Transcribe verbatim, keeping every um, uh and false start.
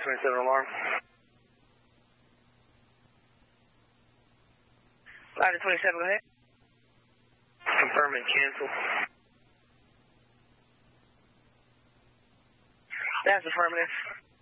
twenty-seven alarm. Ladder twenty-seven, go ahead. Confirm and cancel. That's affirmative.